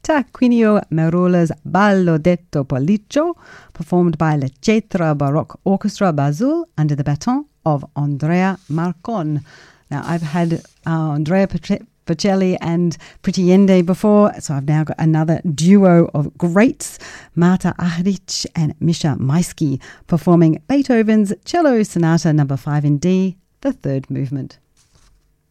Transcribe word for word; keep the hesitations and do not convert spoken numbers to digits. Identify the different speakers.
Speaker 1: Tarquinio Merula's Ballo detto Polliccio, performed by La Cetra Baroque Orchestra Basel under the baton of Andrea Marcon. Now, I've had uh, Andrea Bocelli and Pretty Yende before, so I've now got another duo of greats, Marta Ahrich and Misha Maisky, performing Beethoven's Cello Sonata number five in D, the third movement.